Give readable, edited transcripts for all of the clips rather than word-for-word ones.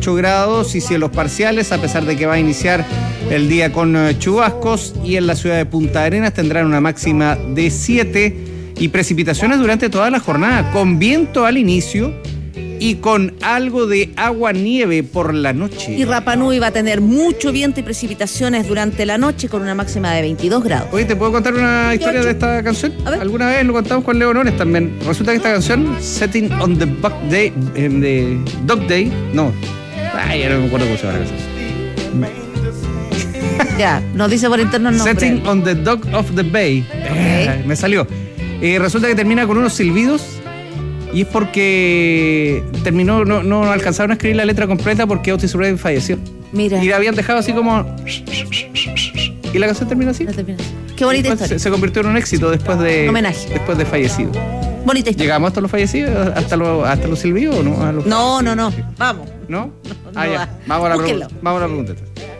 8 grados y cielos parciales, a pesar de que va a iniciar el día con chubascos, y en la ciudad de Punta Arenas tendrán una máxima de 7 y precipitaciones durante toda la jornada, con viento al inicio y con algo de agua-nieve por la noche. Y Rapa Nui va a tener mucho viento y precipitaciones durante la noche con una máxima de 22 grados. Oye, ¿te puedo contar una historia de esta canción? A ver. Alguna vez lo contamos con Leonores también. Resulta que esta canción, Setting on the Dog Day, no. Ay, ya no me acuerdo cómo se llama la canción. Ya, nos dice por interno el nombre. Setting on the Dock of the Bay. Okay. Me salió. Resulta que termina con unos silbidos. Y es porque no alcanzaron a escribir la letra completa porque Otis Redding falleció. Mira. Y la habían dejado así como... Y la canción termina así. Qué bonita historia. Se convirtió en un éxito después de... Homenaje. Después de fallecido. Bonita historia. ¿Llegamos hasta los fallecidos? ¿Hasta los silbidos o no? No. Vamos. ¿No? No, Ya. Vamos a la pregunta.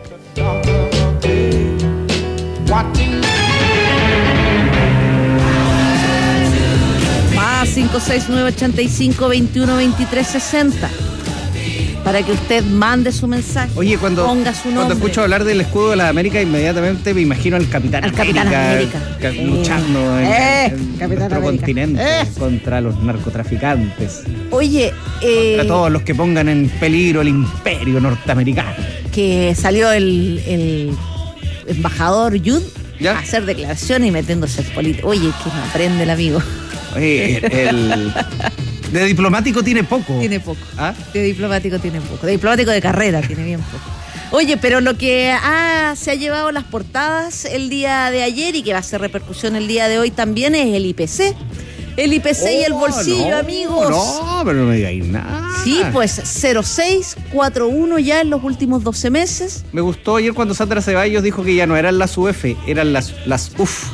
569-85-21-23-60 para que usted mande su mensaje. Oye, ponga su nombre. Cuando escucho hablar del escudo de las Américas, inmediatamente me imagino al Capitán América luchando en nuestro continente contra los narcotraficantes. Oye, contra todos los que pongan en peligro el imperio norteamericano. Que salió el embajador Yud ¿Ya? a hacer declaraciones y metiéndose en política. Oye, que me aprende el amigo. De diplomático tiene poco. Tiene poco. ¿Ah? De diplomático tiene poco. De diplomático de carrera tiene bien poco. Oye, pero lo que se ha llevado las portadas el día de ayer y que va a hacer repercusión el día de hoy también es el IPC. El IPC y el bolsillo, amigos. No, pero no me digáis nada. Sí, pues 0,641 ya en los últimos 12 meses. Me gustó ayer cuando Sandra Ceballos dijo que ya no eran las UF, eran las UF.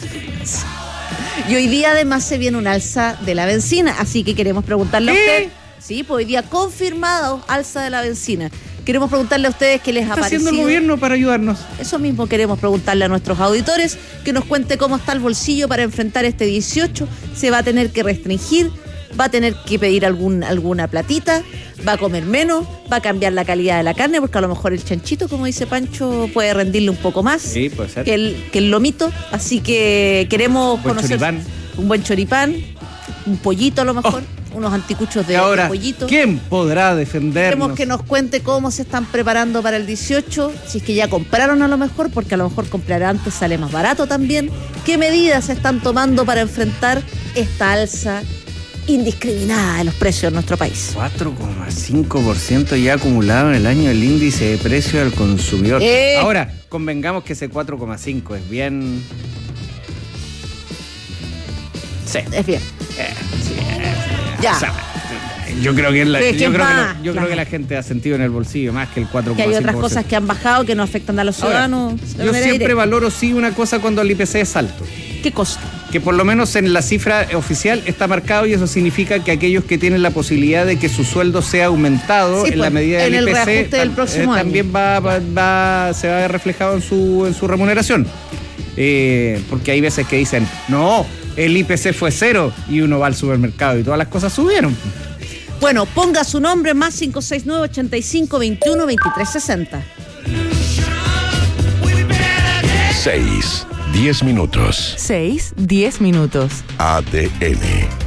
Y hoy día además se viene un alza de la benzina, así que queremos preguntarle a usted. Sí, pues hoy día confirmado alza de la benzina. Queremos preguntarle a ustedes qué les ha parecido. ¿Qué está haciendo el gobierno para ayudarnos? Eso mismo queremos preguntarle a nuestros auditores, que nos cuente cómo está el bolsillo para enfrentar este 18. ¿Se va a tener que restringir? ¿Va a tener que pedir alguna platita? ¿Va a comer menos? ¿Va a cambiar la calidad de la carne? Porque a lo mejor el chanchito, como dice Pancho, puede rendirle un poco más sí, puede ser. que el lomito. Así que queremos conocer un buen choripán, un pollito a lo mejor. Unos anticuchos de pollito. ¿Quién podrá defendernos? Queremos que nos cuente cómo se están preparando para el 18, si es que ya compraron a lo mejor, porque a lo mejor comprar antes sale más barato también. ¿Qué medidas se están tomando para enfrentar esta alza indiscriminada de los precios en nuestro país? 4,5% ya acumulado en el año del índice de precio al consumidor. Ahora, convengamos que ese 4,5 es bien... Sí. Es bien. Sí. Ya. O sea, yo creo que la gente ha sentido en el bolsillo más que el 4,5%. Que hay otras cosas que han bajado que no afectan a los ciudadanos. Yo siempre valoro una cosa cuando el IPC es alto. ¿Qué cosa? Que por lo menos en la cifra oficial está marcado, y eso significa que aquellos que tienen la posibilidad de que su sueldo sea aumentado en la medida del IPC, reajuste del próximo también se va a ver reflejado en su remuneración. Porque hay veces que dicen, no, el IPC fue 0, y uno va al supermercado y todas las cosas subieron. Bueno, ponga su nombre, más 569-85-21-23-60. 6-10 minutos. 6-10 minutos. ADN.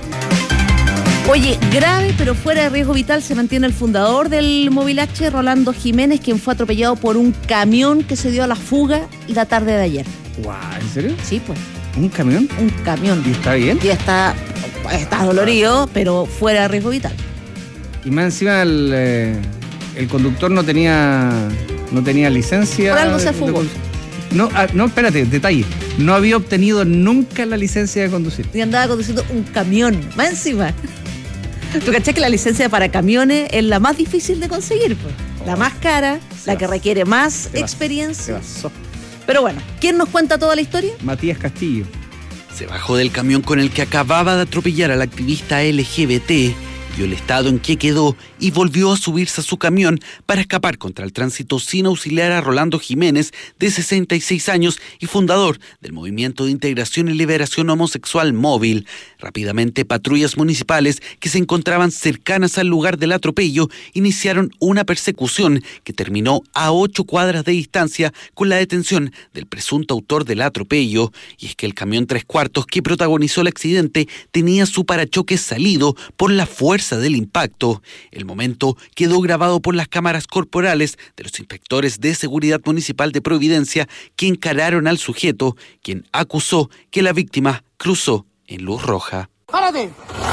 Oye, grave pero fuera de riesgo vital se mantiene el fundador del Movilache, Rolando Jiménez, quien fue atropellado por un camión que se dio a la fuga la tarde de ayer. Guau, ¿en serio? Sí, pues. ¿Un camión? Un camión. ¿Y está bien? Y está dolorido, pero fuera de riesgo vital. Y más encima el conductor no tenía licencia. Por algo se fugó. No, espérate, detalle. No había obtenido nunca la licencia de conducir. Y andaba conduciendo un camión, más encima. ¿Tú cachás que la licencia para camiones es la más difícil de conseguir? Pues? La más cara, la que requiere más experiencia. Pero bueno, ¿quién nos cuenta toda la historia? Matías Castillo. Se bajó del camión con el que acababa de atropellar al activista LGBT vio el estado en que quedó y volvió a subirse a su camión para escapar contra el tránsito sin auxiliar a Rolando Jiménez, de 66 años y fundador del Movimiento de Integración y Liberación Homosexual Móvil. Rápidamente, patrullas municipales que se encontraban cercanas al lugar del atropello iniciaron una persecución que terminó a 8 cuadras de distancia con la detención del presunto autor del atropello. Y es que el camión 3/4 que protagonizó el accidente tenía su parachoques salido por la fuerza del impacto. El momento quedó grabado por las cámaras corporales de los inspectores de seguridad municipal de Providencia, que encararon al sujeto, quien acusó que la víctima cruzó en luz roja. ¡Párate!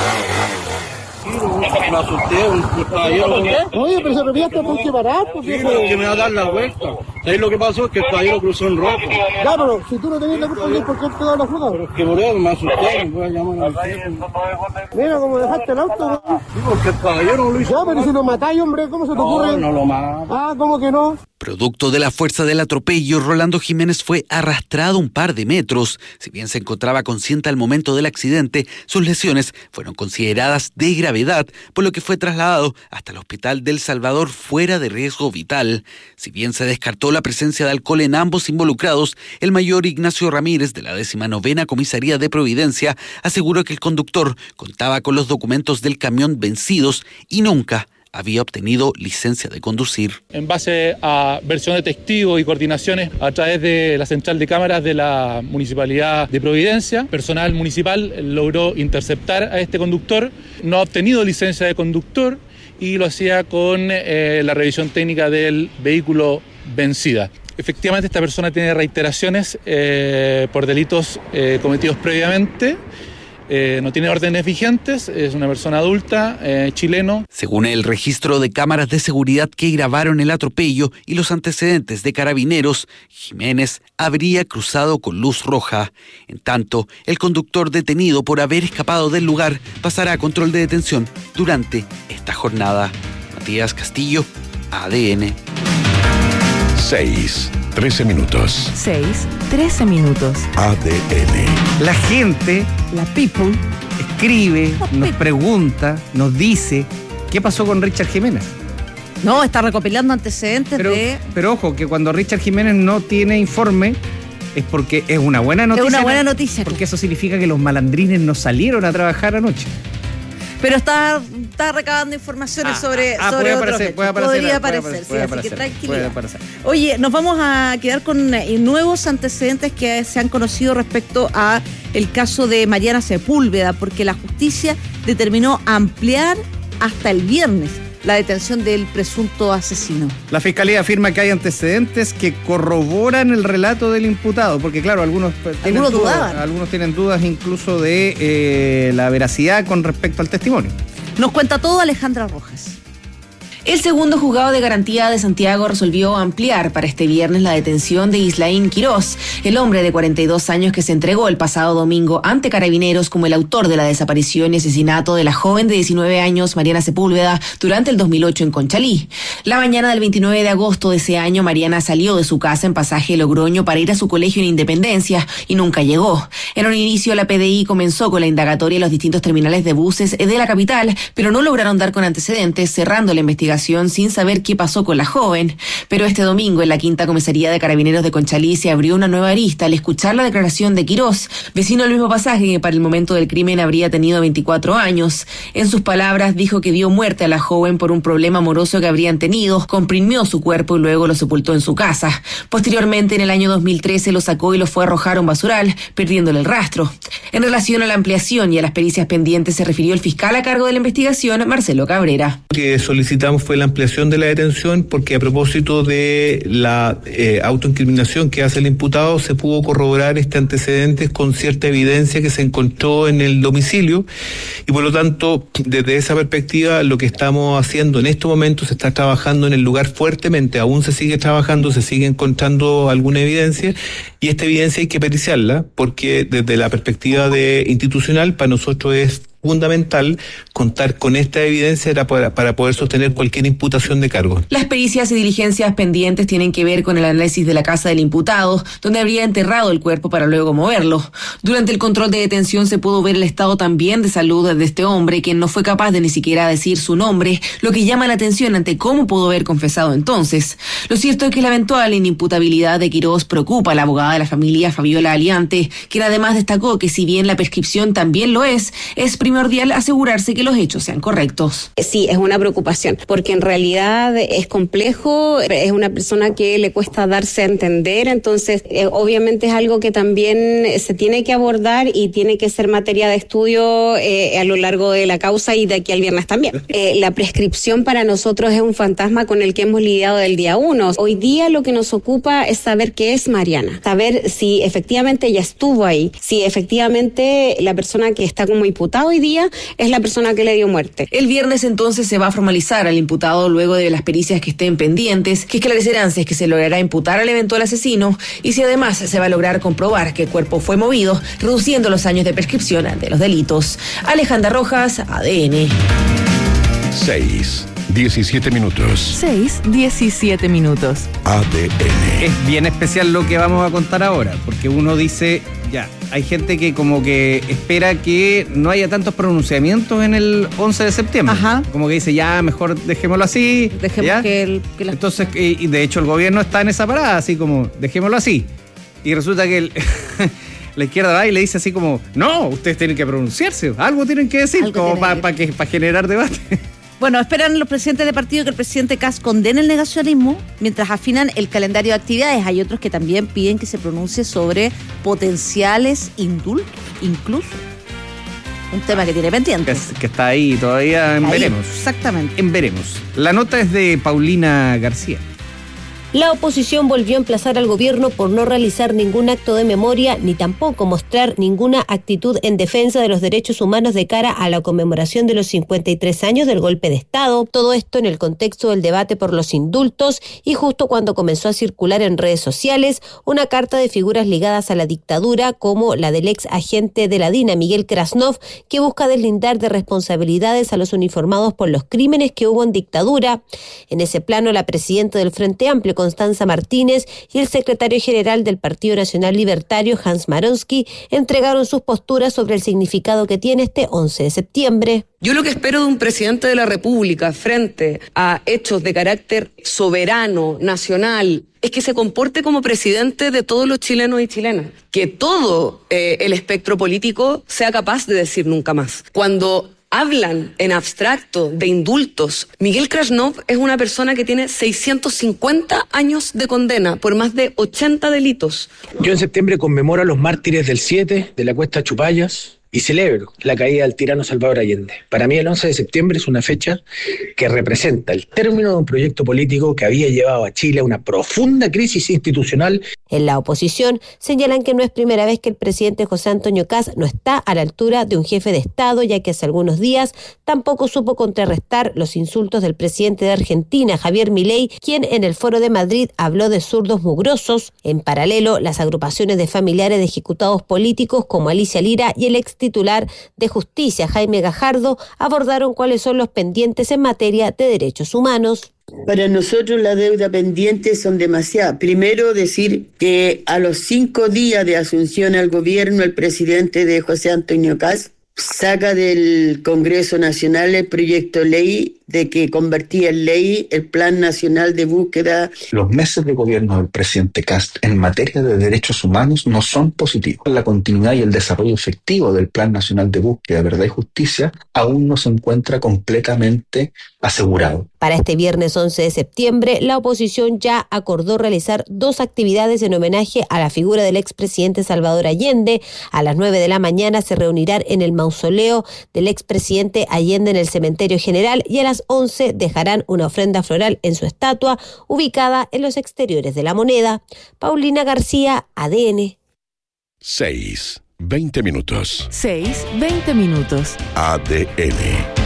Me asusté, un caballero. Oye, pero se revierte, ¿por qué parar? Sí, pero que me va a dar la vuelta. ¿Sabes lo que pasó? Que el caballero cruzó en rojo. Ya, pero si tú no tenías la culpa, ¿por qué te da la fuga? Pero es que por eso me asusté, me voy a llamar al jefe. Mira cómo dejaste el auto, güey. Sí, porque el caballero lo hizo. Ya, pero si lo matáis, hombre, ¿cómo se te ocurre? No, no lo mato. Ah, ¿cómo que no? Producto de la fuerza del atropello, Rolando Jiménez fue arrastrado un par de metros. Si bien se encontraba consciente al momento del accidente, sus lesiones fueron consideradas de gravedad, por lo que fue trasladado hasta el Hospital del Salvador fuera de riesgo vital. Si bien se descartó la presencia de alcohol en ambos involucrados, el mayor Ignacio Ramírez, de la 19ª Comisaría de Providencia, aseguró que el conductor contaba con los documentos del camión vencidos y nunca había obtenido licencia de conducir. En base a versión de testigos y coordinaciones a través de la central de cámaras de la Municipalidad de Providencia, personal municipal logró interceptar a este conductor. No ha obtenido licencia de conductor y lo hacía con la revisión técnica del vehículo vencida. Efectivamente, esta persona tiene reiteraciones por delitos cometidos previamente. No tiene órdenes vigentes, es una persona adulta, chileno. Según el registro de cámaras de seguridad que grabaron el atropello y los antecedentes de Carabineros, Jiménez habría cruzado con luz roja. En tanto, el conductor detenido por haber escapado del lugar pasará a control de detención durante esta jornada. Matías Castillo, ADN. 6:13 minutos. 6:13 minutos. ADN. La gente, La people. escribe, nos pregunta, nos dice qué pasó con Richard Jiménez. No, está recopilando antecedentes Pero ojo, que cuando Richard Jiménez no tiene informe es porque es una buena noticia. Es una buena noticia. Porque eso significa que los malandrines no salieron a trabajar anoche. Pero está recabando informaciones sobre otros hechos. Podría aparecer, así que tranquilidad. Oye, nos vamos a quedar con nuevos antecedentes que se han conocido respecto a el caso de Mariana Sepúlveda, porque la justicia determinó ampliar hasta el viernes la detención del presunto asesino. La Fiscalía afirma que hay antecedentes que corroboran el relato del imputado, porque claro, algunos tienen dudas incluso de la veracidad con respecto al testimonio. Nos cuenta todo Alejandra Rojas. El segundo juzgado de garantía de Santiago resolvió ampliar para este viernes la detención de Islaín Quirós, el hombre de 42 años que se entregó el pasado domingo ante Carabineros como el autor de la desaparición y asesinato de la joven de 19 años Mariana Sepúlveda durante el 2008 en Conchalí. La mañana del 29 de agosto de ese año, Mariana salió de su casa en Pasaje Logroño para ir a su colegio en Independencia y nunca llegó. En un inicio, la PDI comenzó con la indagatoria en los distintos terminales de buses de la capital, pero no lograron dar con antecedentes, cerrando la investigación sin saber qué pasó con la joven. Pero este domingo en la quinta comisaría de Carabineros de Conchalí se abrió una nueva arista al escuchar la declaración de Quirós, vecino del mismo Pasaje que para el momento del crimen habría tenido 24 años. En sus palabras dijo que dio muerte a la joven por un problema amoroso que habrían tenido, comprimió su cuerpo y luego lo sepultó en su casa. Posteriormente, en el año 2013, lo sacó y lo fue a arrojar a un basural, perdiéndole el rastro. En relación a la ampliación y a las pericias pendientes se refirió el fiscal a cargo de la investigación, Marcelo Cabrera. Que solicitamos fue la ampliación de la detención porque a propósito de la autoincriminación que hace el imputado se pudo corroborar antecedentes con cierta evidencia que se encontró en el domicilio y por lo tanto desde esa perspectiva lo que estamos haciendo en este momento se está trabajando en el lugar fuertemente, aún se sigue trabajando, se sigue encontrando alguna evidencia y esta evidencia hay que periciarla porque desde la perspectiva institucional para nosotros es fundamental contar con esta evidencia para poder sostener cualquier imputación de cargo. Las pericias y diligencias pendientes tienen que ver con el análisis de la casa del imputado, donde habría enterrado el cuerpo para luego moverlo. Durante el control de detención se pudo ver el estado también de salud de este hombre, quien no fue capaz de ni siquiera decir su nombre, lo que llama la atención ante cómo pudo haber confesado entonces. Lo cierto es que la eventual inimputabilidad de Quirós preocupa a la abogada de la familia, Fabiola Aliante, quien además destacó que si bien la prescripción también lo es primordial asegurarse que los hechos sean correctos. Sí, es una preocupación, porque en realidad es complejo, es una persona que le cuesta darse a entender, entonces obviamente es algo que también se tiene que abordar y tiene que ser materia de estudio a lo largo de la causa y de aquí al viernes también. La prescripción para nosotros es un fantasma con el que hemos lidiado del día 1. Hoy día lo que nos ocupa es saber qué es Mariana, saber si efectivamente ella estuvo ahí, si efectivamente la persona que está como imputado hoy día es la persona que le dio muerte. El viernes entonces se va a formalizar al imputado luego de las pericias que estén pendientes, que esclarecerán si es que se logrará imputar al eventual asesino y si además se va a lograr comprobar que el cuerpo fue movido, reduciendo los años de prescripción de los delitos. Alejandra Rojas, ADN. 6:17 minutos. 6:17 minutos. ADN. Es bien especial lo que vamos a contar ahora, porque uno dice, ya, hay gente que como que espera que no haya tantos pronunciamientos en el 11 de septiembre. Ajá. Como que dice, ya, mejor dejémoslo así. Dejemos que Entonces, y de hecho el gobierno está en esa parada, así como, dejémoslo así. Y resulta que la izquierda va y le dice así como, no, ustedes tienen que pronunciarse, algo tienen que decir, como para generar debate. Bueno, esperan los presidentes de partido que el presidente Kast condene el negacionismo mientras afinan el calendario de actividades. Hay otros que también piden que se pronuncie sobre potenciales indultos, incluso. Un tema que tiene pendiente. Que está ahí todavía en veremos. Exactamente. En veremos. La nota es de Paulina García. La oposición volvió a emplazar al gobierno por no realizar ningún acto de memoria ni tampoco mostrar ninguna actitud en defensa de los derechos humanos de cara a la conmemoración de los 53 años del golpe de Estado. Todo esto en el contexto del debate por los indultos y justo cuando comenzó a circular en redes sociales una carta de figuras ligadas a la dictadura como la del ex agente de la DINA, Miguel Krasnov, que busca deslindar de responsabilidades a los uniformados por los crímenes que hubo en dictadura. En ese plano, la presidenta del Frente Amplio, Constanza Martínez, y el secretario general del Partido Nacional Libertario, Hans Maronsky, entregaron sus posturas sobre el significado que tiene este 11 de septiembre. Yo lo que espero de un presidente de la República frente a hechos de carácter soberano, nacional, es que se comporte como presidente de todos los chilenos y chilenas. Que todo el espectro político sea capaz de decir nunca más. Cuando hablan en abstracto de indultos, Miguel Krasnov es una persona que tiene 650 años de condena por más de 80 delitos. Yo en septiembre conmemoro a los mártires del 7, de la Cuesta Chupayas, y celebro la caída del tirano Salvador Allende. Para mí el 11 de septiembre es una fecha que representa el término de un proyecto político que había llevado a Chile a una profunda crisis institucional. En la oposición señalan que no es primera vez que el presidente José Antonio Kast no está a la altura de un jefe de Estado, ya que hace algunos días tampoco supo contrarrestar los insultos del presidente de Argentina, Javier Milei, quien en el Foro de Madrid habló de zurdos mugrosos. En paralelo, las agrupaciones de familiares de ejecutados políticos como Alicia Lira y el ex titular de Justicia, Jaime Gajardo, abordaron cuáles son los pendientes en materia de derechos humanos. Para nosotros la deuda pendiente son demasiadas. Primero, decir que a los 5 días de asunción al gobierno, el presidente de José Antonio Kast saca del Congreso Nacional el proyecto de ley de que convertía en ley el Plan Nacional de Búsqueda. Los meses de gobierno del presidente Kast en materia de derechos humanos no son positivos. La continuidad y el desarrollo efectivo del Plan Nacional de Búsqueda, Verdad y Justicia aún no se encuentra completamente asegurado. Para este viernes 11 de septiembre, la oposición ya acordó realizar 2 actividades en homenaje a la figura del expresidente Salvador Allende. A las 9 de la mañana se reunirán en el mausoleo del expresidente Allende en el Cementerio General y a las 11 dejarán una ofrenda floral en su estatua ubicada en los exteriores de la Moneda. Paulina García, ADN. 6:20 minutos. 6:20 minutos. ADN.